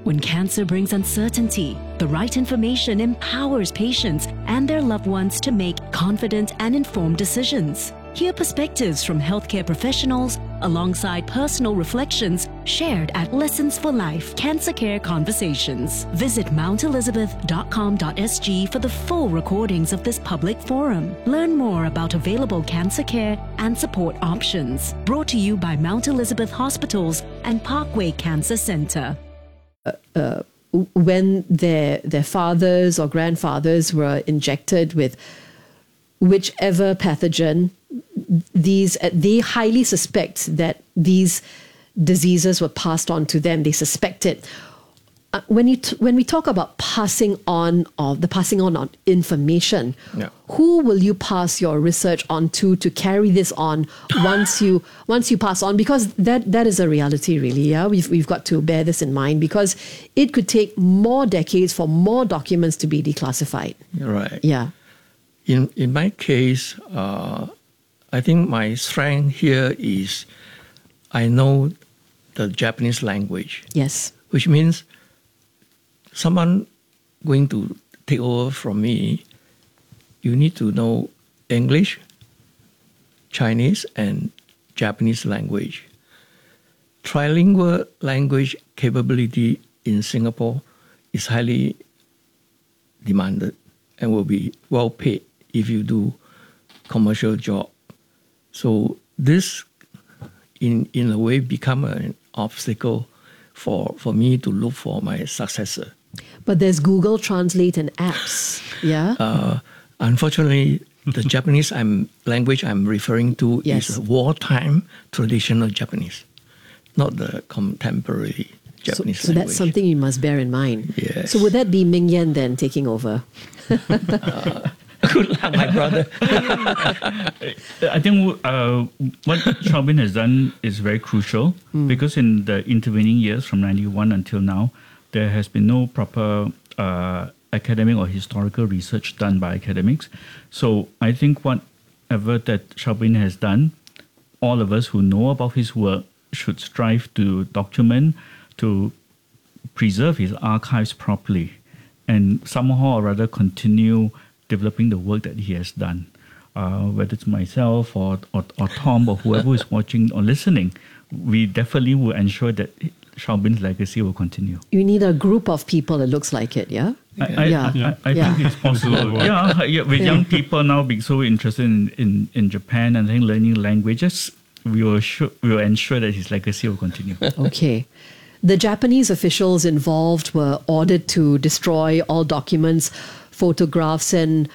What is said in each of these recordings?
When cancer brings uncertainty, the right information empowers patients and their loved ones to make confident and informed decisions. Hear perspectives from healthcare professionals alongside personal reflections shared at Lessons for Life Cancer Care Conversations. Visit mountelizabeth.com.sg for the full recordings of this public forum. Learn more about available cancer care and support options. Brought to you by Mount Elizabeth Hospitals and Parkway Cancer Center. When their fathers or grandfathers were injected with whichever pathogen, they highly suspect that these diseases were passed on to them. They suspect it. When we talk about passing on information, who will you pass your research on to carry this on once you pass on? Because that is a reality, really. Yeah, we've got to bear this in mind, because it could take more decades for more documents to be declassified. Right. Yeah. In my case, I think my strength here is I know the Japanese language. Yes. Which means someone going to take over from me, you need to know English, Chinese, and Japanese language. Trilingual language capability in Singapore is highly demanded and will be well paid if you do commercial job. So this, in a way, become an obstacle for me to look for my successor. But there's Google Translate and apps, yeah? Unfortunately, the Japanese language I'm referring to is wartime traditional Japanese, not the contemporary Japanese so language. That's something you must bear in mind. Yes. So would that be Ming Yen then taking over? Good luck, my brother. I think what Shaubin has done is very crucial, because in the intervening years from 91 until now, there has been no proper academic or historical research done by academics. So I think whatever that Shaubin has done, all of us who know about his work should strive to document, to preserve his archives properly, and somehow or rather continue developing the work that he has done. Whether it's myself or Tom or whoever is watching or listening, we definitely will ensure that Shaubin's legacy will continue. You need a group of people, it looks like it, yeah? I think it's possible. With young people now being so interested in Japan and I think learning languages, we will ensure that his legacy will continue. Okay. The Japanese officials involved were ordered to destroy all documents, photographs, and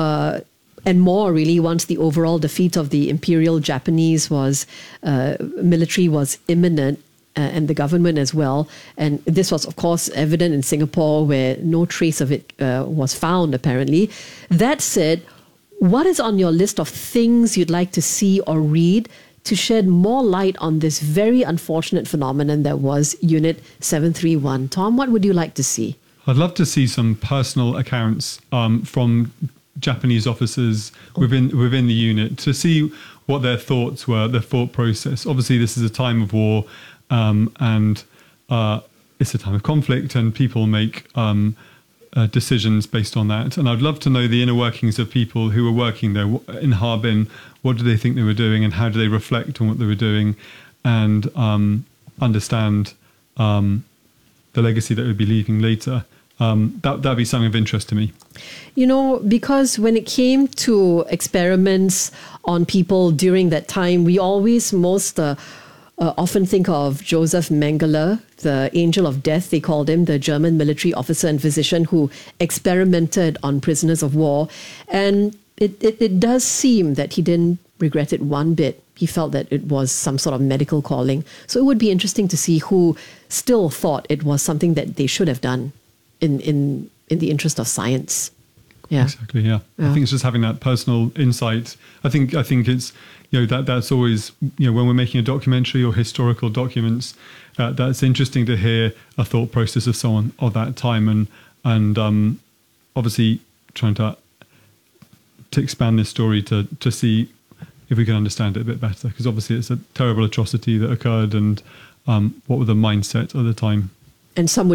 more, really, once the overall defeat of the Imperial Japanese military was imminent, and the government as well. And this was, of course, evident in Singapore, where no trace of it was found, apparently. That said, what is on your list of things you'd like to see or read to shed more light on this very unfortunate phenomenon that was Unit 731? Tom, what would you like to see? I'd love to see some personal accounts from Japanese officers within the unit, to see what their thoughts were, their thought process. Obviously, this is a time of war, and it's a time of conflict, and people make decisions based on that. And I'd love to know the inner workings of people who were working there in Harbin. What do they think they were doing, and how do they reflect on what they were doing, and understand the legacy that would be leaving later. That'd be something of interest to me. You know, because when it came to experiments on people during that time, we always often think of Joseph Mengele, the angel of death, they called him, the German military officer and physician who experimented on prisoners of war. And it does seem that he didn't regret it one bit. He felt that it was some sort of medical calling. So it would be interesting to see who still thought it was something that they should have done in the interest of science. Yeah. Exactly. Yeah. I think it's just having that personal insight. I think it's, that's always, when we're making a documentary or historical documents, that's interesting to hear a thought process of someone of that time, and obviously trying to expand this story to see if we can understand it a bit better, because obviously it's a terrible atrocity that occurred, and what were the mindset at the time. And some